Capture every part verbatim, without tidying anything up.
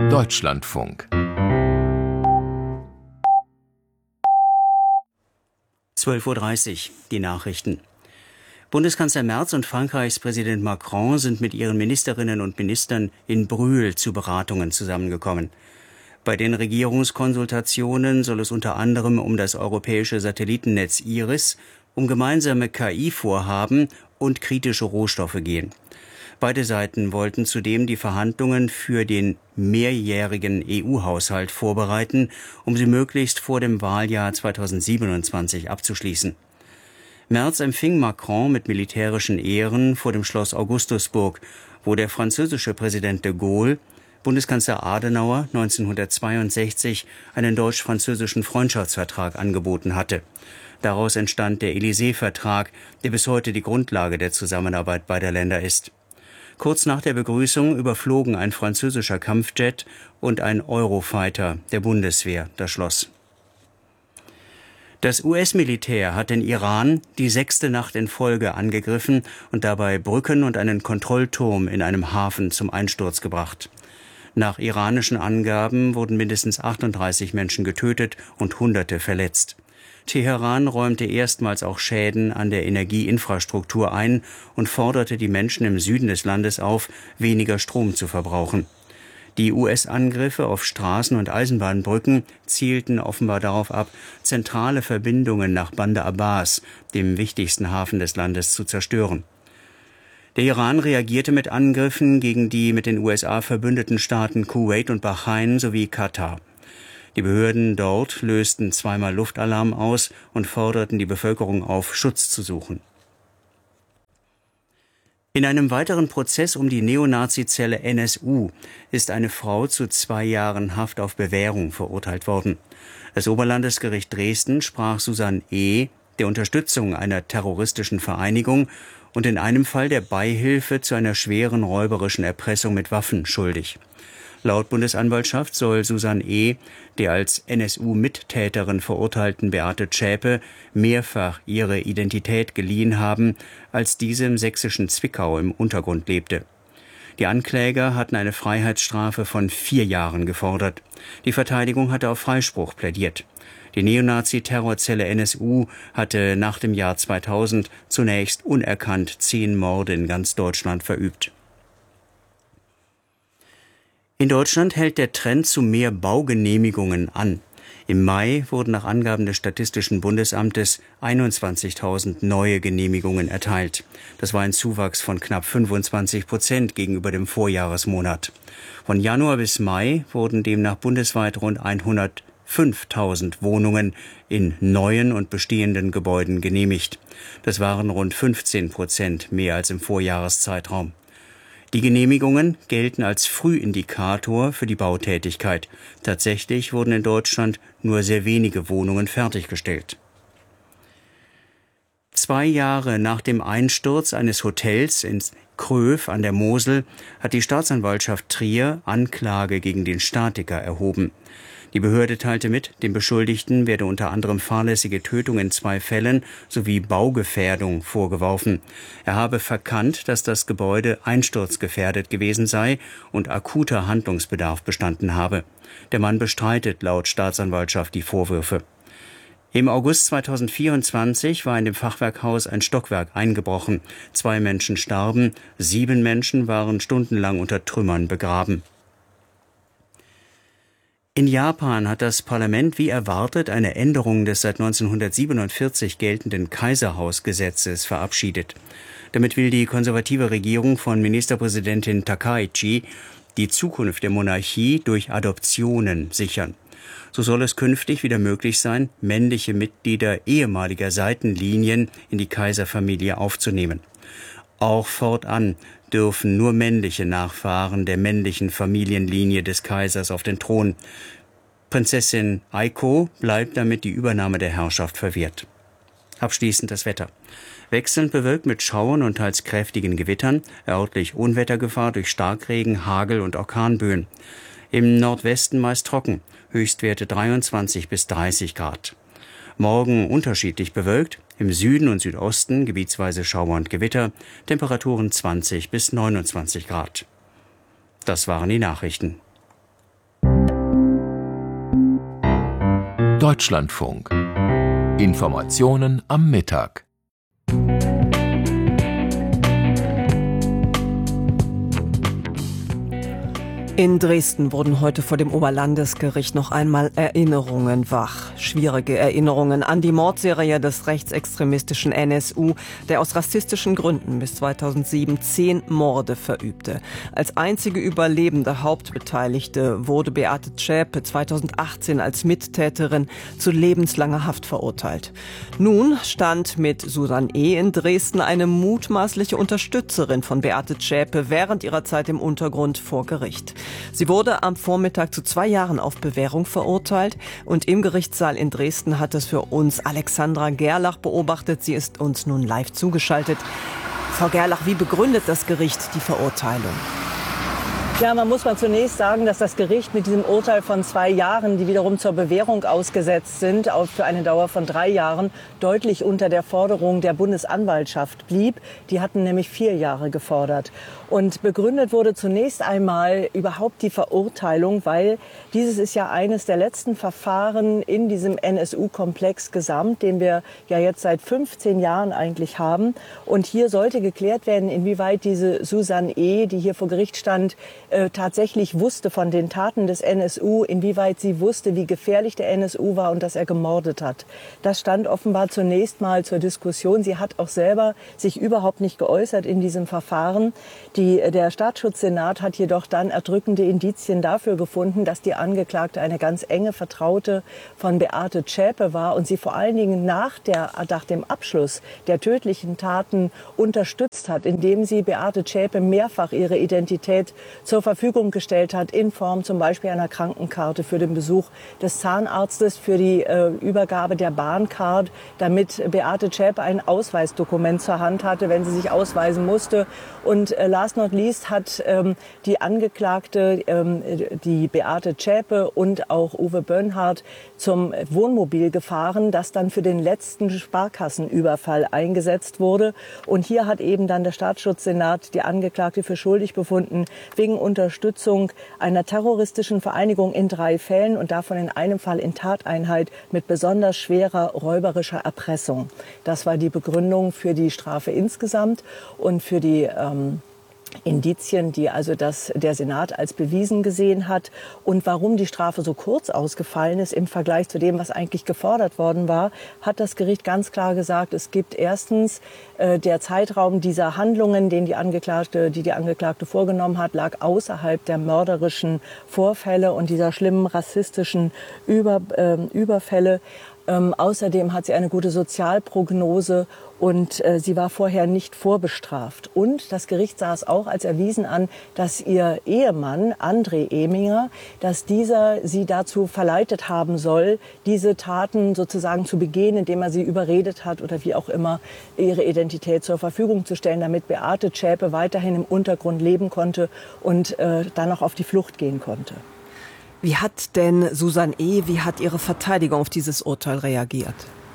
Deutschlandfunk. zwölf Uhr dreißig, die Nachrichten. Bundeskanzler Merz und Frankreichs Präsident Macron sind mit ihren Ministerinnen und Ministern in Brühl zu Beratungen zusammengekommen. Bei den Regierungskonsultationen soll es unter anderem um das europäische Satellitennetz IRIS, um gemeinsame K I-Vorhaben und kritische Rohstoffe gehen. Beide Seiten wollten zudem die Verhandlungen für den mehrjährigen E U-Haushalt vorbereiten, um sie möglichst vor dem Wahljahr zweitausendsiebenundzwanzig abzuschließen. Merz empfing Macron mit militärischen Ehren vor dem Schloss Augustusburg, wo der französische Präsident de Gaulle Bundeskanzler Adenauer neunzehnhundertzweiundsechzig einen deutsch-französischen Freundschaftsvertrag angeboten hatte. Daraus entstand der Élysée-Vertrag, der bis heute die Grundlage der Zusammenarbeit beider Länder ist. Kurz nach der Begrüßung überflogen ein französischer Kampfjet und ein Eurofighter der Bundeswehr das Schloss. Das U S-Militär hat den Iran die sechste Nacht in Folge angegriffen und dabei Brücken und einen Kontrollturm in einem Hafen zum Einsturz gebracht. Nach iranischen Angaben wurden mindestens achtunddreißig Menschen getötet und Hunderte verletzt. Teheran räumte erstmals auch Schäden an der Energieinfrastruktur ein und forderte die Menschen im Süden des Landes auf, weniger Strom zu verbrauchen. Die U S-Angriffe auf Straßen- und Eisenbahnbrücken zielten offenbar darauf ab, zentrale Verbindungen nach Bandar Abbas, dem wichtigsten Hafen des Landes, zu zerstören. Der Iran reagierte mit Angriffen gegen die mit den U S A verbündeten Staaten Kuwait und Bahrain sowie Katar. Die Behörden dort lösten zweimal Luftalarm aus und forderten die Bevölkerung auf, Schutz zu suchen. In einem weiteren Prozess um die Neonazi-Zelle N S U ist eine Frau zu zwei Jahren Haft auf Bewährung verurteilt worden. Das Oberlandesgericht Dresden sprach Susanne E. der Unterstützung einer terroristischen Vereinigung und in einem Fall der Beihilfe zu einer schweren räuberischen Erpressung mit Waffen schuldig. Laut Bundesanwaltschaft soll Susanne E. der als N S U-Mittäterin verurteilten Beate Zschäpe mehrfach ihre Identität geliehen haben, als diese im sächsischen Zwickau im Untergrund lebte. Die Ankläger hatten eine Freiheitsstrafe von vier Jahren gefordert. Die Verteidigung hatte auf Freispruch plädiert. Die Neonazi-Terrorzelle N S U hatte nach dem Jahr zweitausend zunächst unerkannt zehn Morde in ganz Deutschland verübt. In Deutschland hält der Trend zu mehr Baugenehmigungen an. Im Mai wurden nach Angaben des Statistischen Bundesamtes einundzwanzigtausend neue Genehmigungen erteilt. Das war ein Zuwachs von knapp fünfundzwanzig Prozent gegenüber dem Vorjahresmonat. Von Januar bis Mai wurden demnach bundesweit rund hundertfünftausend Wohnungen in neuen und bestehenden Gebäuden genehmigt. Das waren rund fünfzehn Prozent mehr als im Vorjahreszeitraum. Die Genehmigungen gelten als Frühindikator für die Bautätigkeit. Tatsächlich wurden in Deutschland nur sehr wenige Wohnungen fertiggestellt. Zwei Jahre nach dem Einsturz eines Hotels in Kröv an der Mosel hat die Staatsanwaltschaft Trier Anklage gegen den Statiker erhoben. Die Behörde teilte mit, dem Beschuldigten werde unter anderem fahrlässige Tötung in zwei Fällen sowie Baugefährdung vorgeworfen. Er habe verkannt, dass das Gebäude einsturzgefährdet gewesen sei und akuter Handlungsbedarf bestanden habe. Der Mann bestreitet laut Staatsanwaltschaft die Vorwürfe. Im August zweitausendvierundzwanzig war in dem Fachwerkhaus ein Stockwerk eingebrochen. Zwei Menschen starben, sieben Menschen waren stundenlang unter Trümmern begraben. In Japan hat das Parlament wie erwartet eine Änderung des seit neunzehnhundertsiebenundvierzig geltenden Kaiserhausgesetzes verabschiedet. Damit will die konservative Regierung von Ministerpräsidentin Takaichi die Zukunft der Monarchie durch Adoptionen sichern. So soll es künftig wieder möglich sein, männliche Mitglieder ehemaliger Seitenlinien in die Kaiserfamilie aufzunehmen. Auch fortan dürfen nur männliche Nachfahren der männlichen Familienlinie des Kaisers auf den Thron. Prinzessin Aiko bleibt damit die Übernahme der Herrschaft verwehrt. Abschließend das Wetter. Wechselnd bewölkt mit Schauern und teils kräftigen Gewittern, örtlich Unwettergefahr durch Starkregen, Hagel und Orkanböen. Im Nordwesten meist trocken, Höchstwerte dreiundzwanzig bis dreißig Grad. Morgen unterschiedlich bewölkt, im Süden und Südosten gebietsweise Schauer und Gewitter, Temperaturen zwanzig bis neunundzwanzig Grad. Das waren die Nachrichten. Deutschlandfunk. Informationen am Mittag. In Dresden wurden heute vor dem Oberlandesgericht noch einmal Erinnerungen wach. Schwierige Erinnerungen an die Mordserie des rechtsextremistischen N S U, der aus rassistischen Gründen bis zweitausendsieben zehn Morde verübte. Als einzige überlebende Hauptbeteiligte wurde Beate Zschäpe zweitausendachtzehn als Mittäterin zu lebenslanger Haft verurteilt. Nun stand mit Susan E. in Dresden eine mutmaßliche Unterstützerin von Beate Zschäpe während ihrer Zeit im Untergrund vor Gericht. Sie wurde am Vormittag zu zwei Jahren auf Bewährung verurteilt und im Gerichtssaal in Dresden hat es für uns Alexandra Gerlach beobachtet. Sie ist uns nun live zugeschaltet. Frau Gerlach, wie begründet das Gericht die Verurteilung? Ja, man muss mal zunächst sagen, dass das Gericht mit diesem Urteil von zwei Jahren, die wiederum zur Bewährung ausgesetzt sind, auch für eine Dauer von drei Jahren, deutlich unter der Forderung der Bundesanwaltschaft blieb. Die hatten nämlich vier Jahre gefordert. Und begründet wurde zunächst einmal überhaupt die Verurteilung, weil dieses ist ja eines der letzten Verfahren in diesem N S U-Komplex gesamt, den wir ja jetzt seit fünfzehn Jahren eigentlich haben. Und hier sollte geklärt werden, inwieweit diese Susan E., die hier vor Gericht stand, äh, tatsächlich wusste von den Taten des N S U, inwieweit sie wusste, wie gefährlich der N S U war und dass er gemordet hat. Das stand offenbar zunächst mal zur Diskussion. Sie hat auch selber sich überhaupt nicht geäußert in diesem Verfahren. Die, der Staatsschutzsenat hat jedoch dann erdrückende Indizien dafür gefunden, dass die Angeklagte eine ganz enge Vertraute von Beate Zschäpe war und sie vor allen Dingen nach, der, nach dem Abschluss der tödlichen Taten unterstützt hat, indem sie Beate Zschäpe mehrfach ihre Identität zur Verfügung gestellt hat, in Form zum Beispiel einer Krankenkarte für den Besuch des Zahnarztes, für die äh, Übergabe der Bahncard, damit Beate Zschäpe ein Ausweisdokument zur Hand hatte, wenn sie sich ausweisen musste. Und äh, last not least hat ähm, die Angeklagte, ähm, die Beate Zschäpe und auch Uwe Böhnhardt zum Wohnmobil gefahren, das dann für den letzten Sparkassenüberfall eingesetzt wurde. Und hier hat eben dann der Staatsschutzsenat die Angeklagte für schuldig befunden, wegen Unterstützung einer terroristischen Vereinigung in drei Fällen und davon in einem Fall in Tateinheit mit besonders schwerer räuberischer Erpressung. Das war die Begründung für die Strafe insgesamt und für die ähm, Indizien, die also das, der Senat als bewiesen gesehen hat. Und warum die Strafe so kurz ausgefallen ist im Vergleich zu dem, was eigentlich gefordert worden war, hat das Gericht ganz klar gesagt, es gibt erstens äh, der Zeitraum dieser Handlungen, den die Angeklagte, die die Angeklagte vorgenommen hat, lag außerhalb der mörderischen Vorfälle und dieser schlimmen rassistischen Über, äh, Überfälle. Ähm, außerdem hat sie eine gute Sozialprognose und äh, sie war vorher nicht vorbestraft. Und das Gericht sah es auch als erwiesen an, dass ihr Ehemann, André Eminger, dass dieser sie dazu verleitet haben soll, diese Taten sozusagen zu begehen, indem er sie überredet hat oder wie auch immer, ihre Identität zur Verfügung zu stellen, damit Beate Zschäpe weiterhin im Untergrund leben konnte und äh, dann noch auf die Flucht gehen konnte. Wie hat denn Susan E., wie hat ihre Verteidigung auf dieses Urteil reagiert?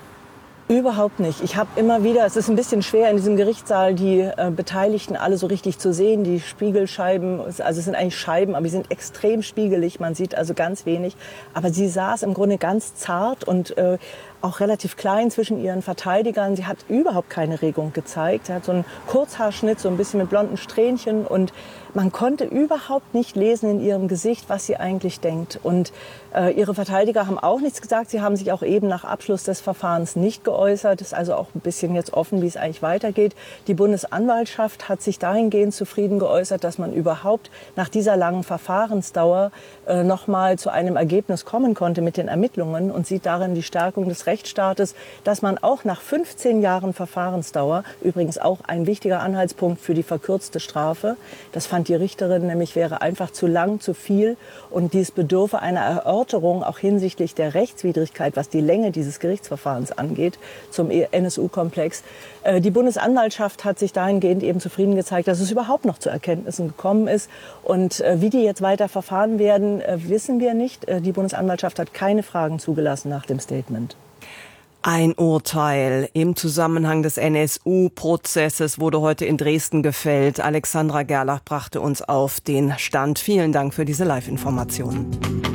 Überhaupt nicht. Ich habe immer wieder, es ist ein bisschen schwer in diesem Gerichtssaal, die äh, Beteiligten alle so richtig zu sehen. Die Spiegelscheiben, also es sind eigentlich Scheiben, aber die sind extrem spiegelig. Man sieht also ganz wenig. Aber sie saß im Grunde ganz zart und äh, auch relativ klein zwischen ihren Verteidigern. Sie hat überhaupt keine Regung gezeigt. Sie hat so einen Kurzhaarschnitt, so ein bisschen mit blonden Strähnchen und man konnte überhaupt nicht lesen in ihrem Gesicht, was sie eigentlich denkt. Und äh, ihre Verteidiger haben auch nichts gesagt. Sie haben sich auch eben nach Abschluss des Verfahrens nicht geäußert. Es ist also auch ein bisschen jetzt offen, wie es eigentlich weitergeht. Die Bundesanwaltschaft hat sich dahingehend zufrieden geäußert, dass man überhaupt nach dieser langen Verfahrensdauer äh, noch mal zu einem Ergebnis kommen konnte mit den Ermittlungen und sieht darin die Stärkung des Rechtsstaates, dass man auch nach fünfzehn Jahren Verfahrensdauer, übrigens auch ein wichtiger Anhaltspunkt für die verkürzte Strafe, das fand die Richterin nämlich, wäre einfach zu lang, zu viel und dies bedürfe einer Erörterung auch hinsichtlich der Rechtswidrigkeit, was die Länge dieses Gerichtsverfahrens angeht, zum N S U-Komplex. Die Bundesanwaltschaft hat sich dahingehend eben zufrieden gezeigt, dass es überhaupt noch zu Erkenntnissen gekommen ist. Und wie die jetzt weiter verfahren werden, wissen wir nicht. Die Bundesanwaltschaft hat keine Fragen zugelassen nach dem Statement. Ein Urteil im Zusammenhang des N S U-Prozesses wurde heute in Dresden gefällt. Alexandra Gerlach brachte uns auf den Stand. Vielen Dank für diese Live-Informationen.